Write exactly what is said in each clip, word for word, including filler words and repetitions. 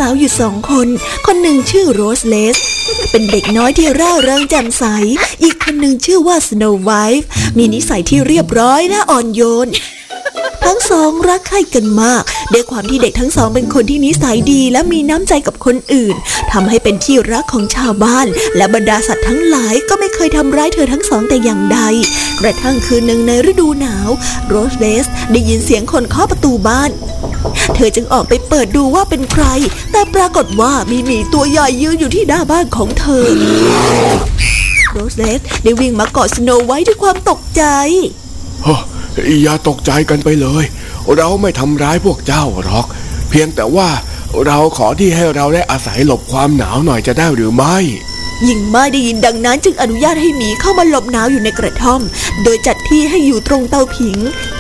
าวอยู่สองคนคนหนึ่งชื่อโรสเลสเป็นเด็กน้อยที่ร่าเริงแจ่มใสอีกคนหนึ่งชื่อว่าสโนว์ไวท์มีนิสัยที่เรียบร้อยและอ่อนโยนทั้งสองรักใคร่กันมากด้วยความที่เด็กทั้งสองเป็นคนที่นิสัยดีและมีน้ำใจกับคนอื่นทำให้เป็นที่รักของชาวบ้านและบรรดาสัตว์ทั้งหลายก็ไม่เคยทำร้ายเธอทั้งสองแต่อย่างใดกระทั่งคืนหนึ่งในฤดูหนาวโรสเลสได้ยินเสียงคนเคาะประตูบ้านเธอจึงออกไปเปิดดูว่าเป็นใครแต่ปรากฏว่ามีหมีตัวใหญ่ยืนอยู่ที่หน้าบ้านของเธอโรสเลสได้วิ่งมากอดสโนว์ไวท์ด้วยความตกใจอย่าตกใจกันไปเลยเราไม่ทำร้ายพวกเจ้าหรอกเพียงแต่ว่าเราขอที่ให้เราได้อาศัยหลบความหนาวหน่อยจะได้หรือไม่หญิงไม้ได้ยินดังนั้นจึงอนุญาตให้หมีเข้ามาหลบหนาวอยู่ในกระท่อมโดยจัดที่ให้อยู่ตรงเตาผิง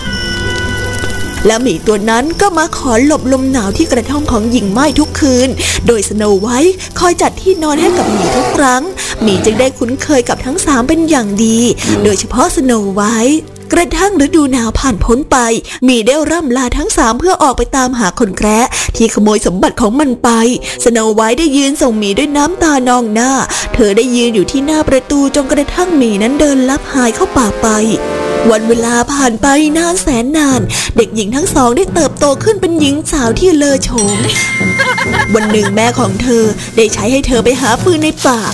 แล้วหมีตัวนั้นก็มาขอหลบลมหนาวที่กระท่อมของหญิงไม้ทุกคืนโดยสโนว์ไวท์คอยจัดที่นอนให้กับหมีทุกครั้งหมีจึงได้คุ้นเคยกับทั้งสามเป็นอย่างดีโดยเฉพาะสโนว์ไวท์กระทั่งฤดูหนาวผ่านพ้นไปหมีได้ร่ำลาทั้งสามเพื่อออกไปตามหาคนแคระที่ขโมยสมบัติของมันไปสโนว์ไวท์ได้ยืนส่งหมีด้วยน้ำตานองหน้าเธอได้ยืนอยู่ที่หน้าประตูจนกระทั่งหมีนั้นเดินลับหายเข้าป่าไปวันเวลาผ่านไปนานแสนนานเด็กหญิงทั้งสองได้เติบโตขึ้นเป็นหญิงสาวที่เลอโฉมวันหนึ่งแม่ของเธอได้ใช้ให้เธอไปหาฟืนในป่า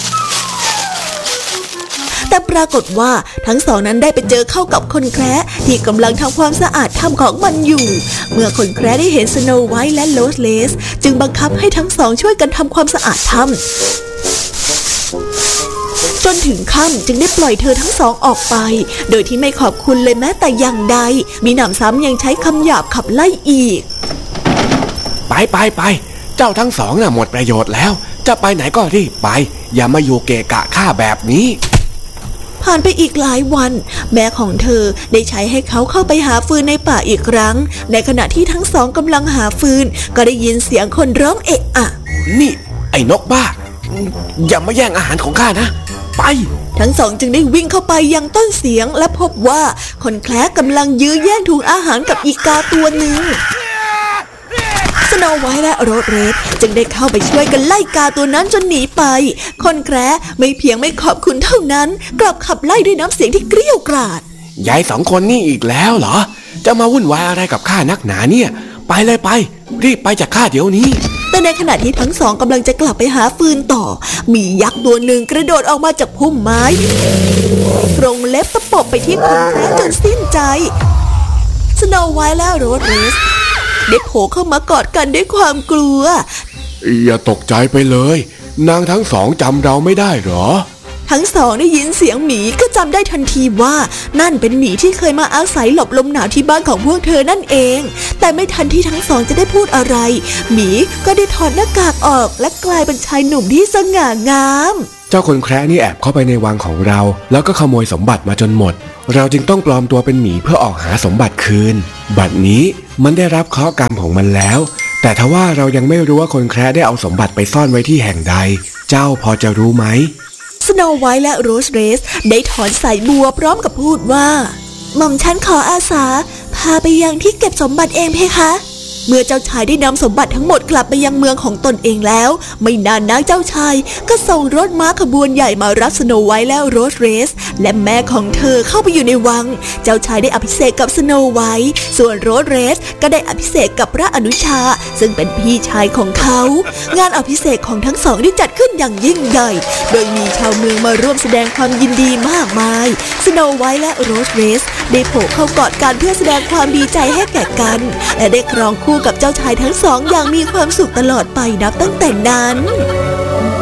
แต่ปรากฏว่าทั้งสองนั้นได้ไปเจอเข้ากับคนแคระที่กำลังทำความสะอาดถ้ำของมันอยู่เมื่อคนแคระได้เห็นสโนว์ไวท์และโรสเลสจึงบังคับให้ทั้งสองช่วยกันทำความสะอาดถ้ำจนถึงค่ำจึงได้ปล่อยเธอทั้งสองออกไปโดยที่ไม่ขอบคุณเลยแม้แต่อย่างใดมีหนำซ้ำยังใช้คำหยาบขับไล่อีกไปไปไปเจ้าทั้งสองน่ะหมดประโยชน์แล้วจะไปไหนก็รีบไปอย่ามาอยู่เกะกะข้าแบบนี้ผ่านไปอีกหลายวันแม่ของเธอได้ใช้ให้เขาเข้าไปหาฟืนในป่าอีกครั้งในขณะที่ทั้งสองกำลังหาฟืนก็ได้ยินเสียงคนร้องเอะอะนี่ไอ้นกบ้าอย่ามาแย่งอาหารของข้านะไปทั้งสองจึงได้วิ่งเข้าไปยังต้นเสียงและพบว่าคนแคระกำลังยื้อแย่งถุงอาหารกับอีกาตัวหนึ่งสโนว์ไวท์และโรสเรสจึงได้เข้าไปช่วยกันไล่กาตัวนั้นจนหนีไปคนแคระไม่เพียงไม่ขอบคุณเท่านั้นกลับขับไล่ด้วยน้ำเสียงที่เกรี้ยวกราดยายสองคนนี่อีกแล้วเหรอจะมาวุ่นวายอะไรกับข้านักหนาเนี่ยไปเลยไปรีบไปจากข้าเดี๋ยวนี้แต่ในขณะที่ทั้งสองกำลังจะกลับไปหาฟืนต่อมียักษ์ตัวหนึ่งกระโดดออกมาจากพุ่มไม้ตรงเล็บตะปบไปที่คนแคระจนสิ้นใจสโนว์ไวท์และโรสเรสได้โผล่เข้ามากอดกันด้วยความกลัวอย่าตกใจไปเลยนางทั้งสองจำเราไม่ได้หรอทั้งสองได้ยินเสียงหมีก็จำได้ทันทีว่านั่นเป็นหมีที่เคยมาอาศัยหลบลมหนาวที่บ้านของพวกเธอนั่นเองแต่ไม่ทันที่ทั้งสองจะได้พูดอะไรหมีก็ได้ถอดหน้ากากออกและกลายเป็นชายหนุ่มที่สง่างามเจ้าคนแคระนี่แอบเข้าไปในวังของเราแล้วก็ขโมยสมบัติมาจนหมดเราจึงต้องปลอมตัวเป็นหมีเพื่อออกหาสมบัติคืนบัดนี้มันได้รับเคราะห์กรรมของมันแล้วแต่ทว่าเรายังไม่รู้ว่าคนแคระได้เอาสมบัติไปซ่อนไว้ที่แห่งใดเจ้าพอจะรู้ไหมสโนว์ไวท์และโรสเรสได้ถอนสายบัวพร้อมกับพูดว่าหม่อมฉันขออาสาพาไปยังที่เก็บสมบัติเองเพคะเมื่อเจ้าชายได้นำสมบัติทั้งหมดกลับไปยังเมืองของตนเองแล้วไม่นานนักเจ้าชายก็ส่งรถม้าขบวนใหญ่มารับสโนว์ไวท์และโรสเรสและแม่ของเธอเข้าไปอยู่ในวังเจ้าชายได้อภิเษกกับสโนว์ไวท์ส่วนโรสเรสก็ได้อภิเษกกับพระอนุชาซึ่งเป็นพี่ชายของเขางานอภิเษกของทั้งสองได้จัดขึ้นอย่างยิ่งใหญ่โดยมีชาวเมืองมาร่วมแสดงความยินดีมากมายสโนว์ไวท์และโรสเรสได้โผล่เข้ากอดกันเพื่อแสดงความดีใจให้แก่กันและได้ครองคู่กับเจ้าชายทั้งสองอย่างมีความสุขตลอดไปนับตั้งแต่นั้น